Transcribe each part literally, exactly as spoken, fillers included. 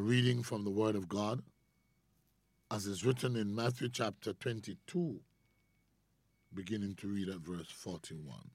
reading from the Word of God, as is written in Matthew chapter twenty-two, beginning to read at verse forty-one.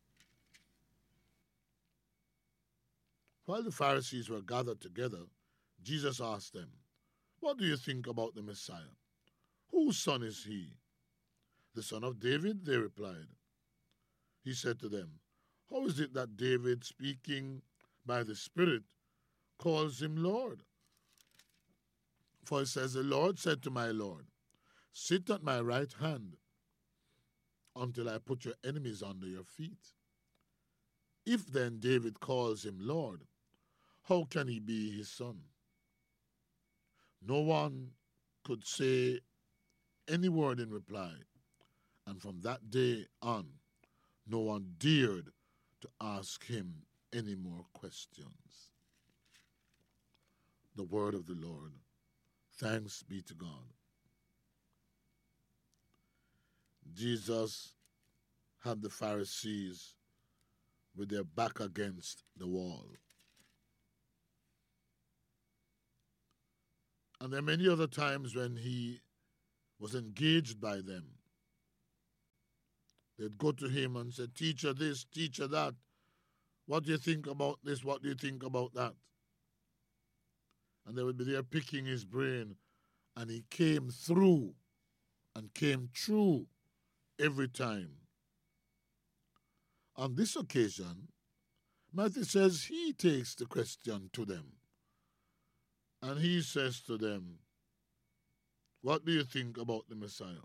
While the Pharisees were gathered together, Jesus asked them, "What do you think about the Messiah? Whose son is he?" "The son of David," they replied. He said to them, "How is it that David, speaking by the Spirit, calls him Lord? For it says, 'The Lord said to my Lord, sit at my right hand until I put your enemies under your feet.' If then David calls him Lord, how can he be his son?" No one could say any word in reply, and from that day on, no one dared to ask him any more questions. The word of the Lord. Thanks be to God. Jesus had the Pharisees with their back against the wall. And there are many other times when he was engaged by them. They'd go to him and say, "Teacher this, teacher that. What do you think about this? What do you think about that?" And they would be there picking his brain. And he came through and came true every time. On this occasion, Matthew says he takes the question to them. And he says to them, "What do you think about the Messiah?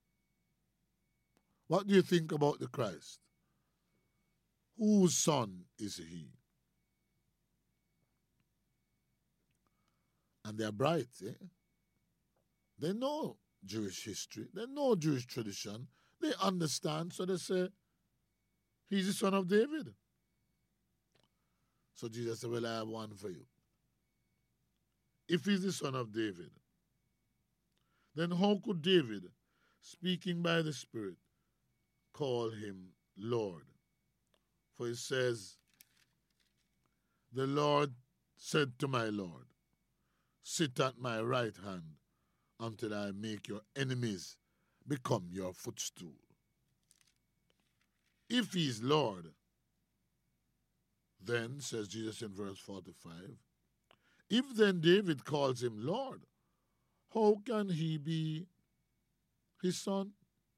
What do you think about the Christ? Whose son is he?" And they're bright, eh? They know Jewish history. They know Jewish tradition. They understand, so they say, "He's the son of David." So Jesus said, "Well, I have one for you. If he's the son of David, then how could David, speaking by the Spirit, call him Lord? For it says, 'The Lord said to my Lord, sit at my right hand until I make your enemies become your footstool.' If he is Lord, then," says Jesus in verse forty-five, "if then David calls him Lord, how can he be his son?"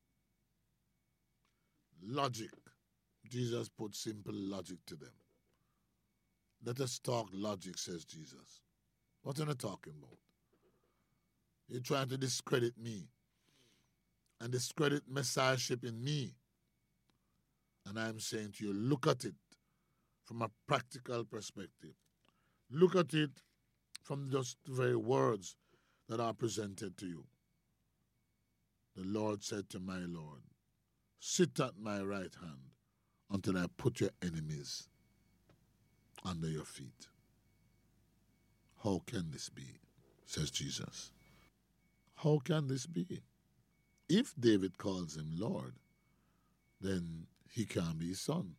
Logic. Jesus put simple logic to them. "Let us talk logic," says Jesus. "What am I talking about? You're trying to discredit me and discredit messiahship in me. And I'm saying to you, look at it from a practical perspective. Look at it from just the very words that are presented to you. The Lord said to my Lord, sit at my right hand until I put your enemies under your feet. How can this be?" says Jesus. How can this be? If David calls him Lord, then he can be his son.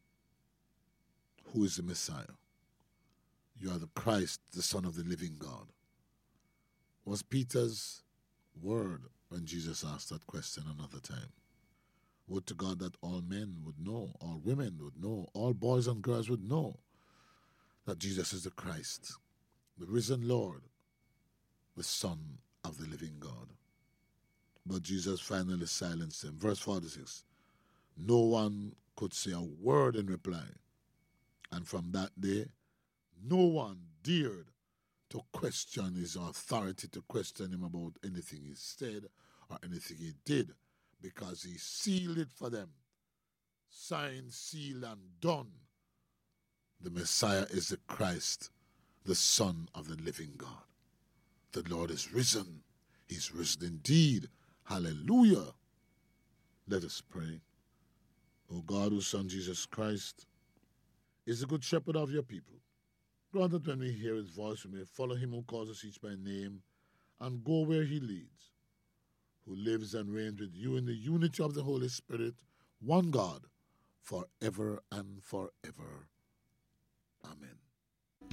Who is the Messiah? You are the Christ, the Son of the living God. Was Peter's word when Jesus asked that question another time. Would to God that all men would know, all women would know, all boys and girls would know that Jesus is the Christ, the risen Lord, the Son of the living God. But Jesus finally silenced him. Verse forty-six, no one could say a word in reply. And from that day, no one dared to question his authority, to question him about anything he said or anything he did, because he sealed it for them. Signed, sealed, and done. The Messiah is the Christ, the Son of the living God. The Lord is risen. He's risen indeed. Hallelujah. Let us pray. O God, whose Son Jesus Christ is the good shepherd of your people, grant that when we hear his voice, we may follow him who calls us each by name and go where he leads, who lives and reigns with you in the unity of the Holy Spirit, one God, forever and forever. Amen.